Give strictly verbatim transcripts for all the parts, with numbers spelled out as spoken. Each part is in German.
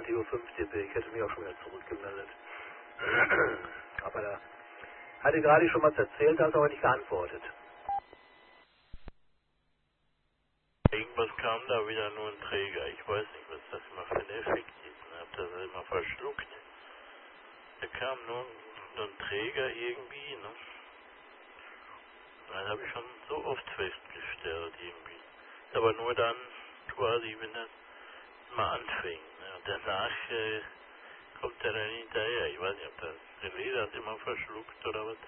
zwanzig Uhr fünfzehn bin. Ich hätte mich auch schon wieder zurückgemeldet. Aber da hatte gerade schon was erzählt, hat aber nicht geantwortet. Irgendwas kam da wieder nur ein Träger. Ich weiß nicht, was das immer für ein Effekt ist. Ich hab das immer verschluckt. Da kam nur so ein Träger irgendwie, ne? Das habe ich schon so oft festgestellt irgendwie. Aber nur dann quasi, wenn das mal anfängt. Ne? Und danach äh, kommt er dann hinterher. Ich weiß nicht, ob das Relais das immer verschluckt oder was.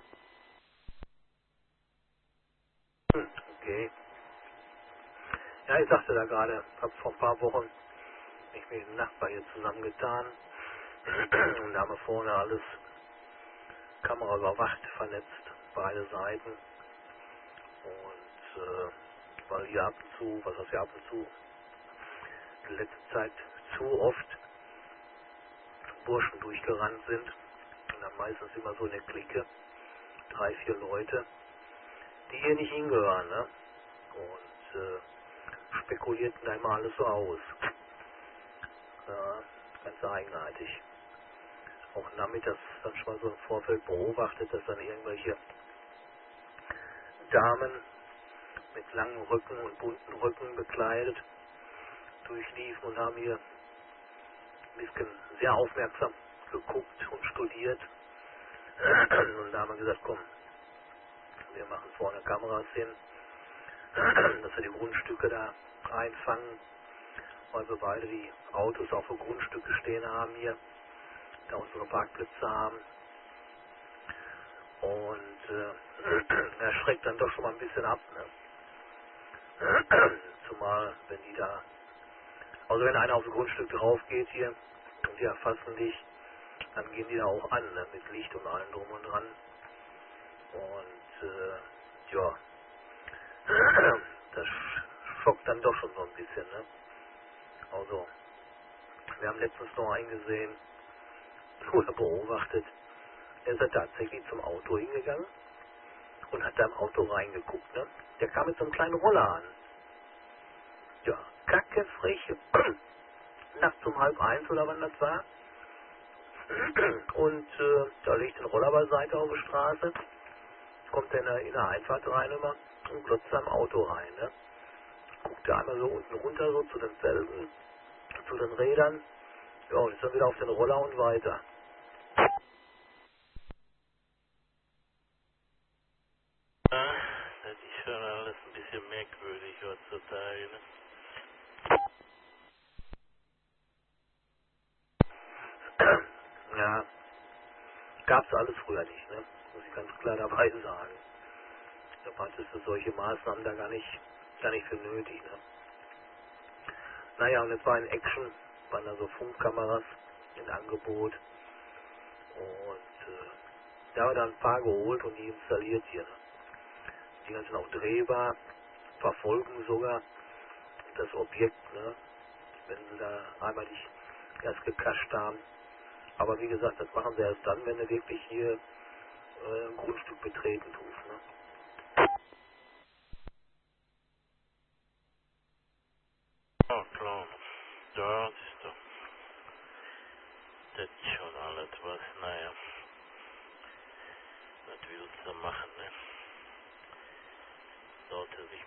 Hm, okay. Ja, ich sagte da gerade, hab vor ein paar Wochen mich mit dem Nachbar hier zusammengetan. Und da haben wir vorne alles Kamera überwacht, vernetzt, beide Seiten. Und äh, weil hier ab und zu, was heißt hier ab und zu, in letzter Zeit zu oft Burschen durchgerannt sind. Und dann meistens immer so eine Clique, drei, vier Leute, die hier nicht hingehören, ne? Und äh, spekulierten da immer alles so aus. Ja, ganz eigenartig. Auch damit das dann schon mal so im Vorfeld beobachtet, dass dann irgendwelche Damen mit langen Rücken und bunten Rücken bekleidet durchliefen und haben hier ein bisschen sehr aufmerksam geguckt und studiert. Und da haben wir gesagt, komm, wir machen vorne Kameras hin, dass wir die Grundstücke da einfangen, weil wir beide die Autos auf den Grundstücke stehen haben hier, da unsere Parkplätze haben. Und äh, er schreckt dann doch schon mal ein bisschen ab, ne? Zumal, wenn die da, also wenn einer auf das Grundstück drauf geht hier und die erfassen dich, dann gehen die da auch an, ne? Mit Licht und allem drum und dran. Und äh, ja, das schockt dann doch schon so ein bisschen, ne? Also, wir haben letztens noch einen gesehen, oder beobachtet, der ist ja tatsächlich zum Auto hingegangen und hat da im Auto reingeguckt, ne? Der kam mit so einem kleinen Roller an. Ja, kackefrech, nachts um halb eins oder wann das war. Und äh, da legt den Roller beiseite auf der Straße, kommt er in der, in der Einfahrt rein immer und glotzt da im Auto rein, ne? Guckt er einmal so unten runter, so zu den Felgen, zu den Rädern, ja, und ist dann wieder auf den Roller und weiter. Ja, das ist schon alles ein bisschen merkwürdig heutzutage, ne? Ja, gab's alles früher nicht, ne? Muss ich ganz klar dabei sagen. Da hattest du solche Maßnahmen da gar nicht, gar nicht für nötig, ne? Naja, und jetzt war in Action, waren da so Funkkameras in Angebot und äh, da haben wir dann ein paar geholt und die installiert hier, ne? Die sind auch drehbar, verfolgen sogar das Objekt, ne? Wenn sie da einmal dich erst gekascht haben. Aber wie gesagt, das machen sie erst dann, wenn du wirklich hier äh, ein Grundstück betreten tust, ne? Ja, klar. Ja, das ist doch, das ist schon alles was, naja. Was willst du machen, ne? Sollte sich